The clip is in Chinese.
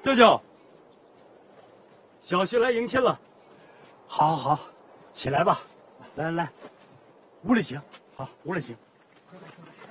舅舅，小婿来迎亲了。 好，好，起来吧。来，屋里请。 好，屋里请。 快。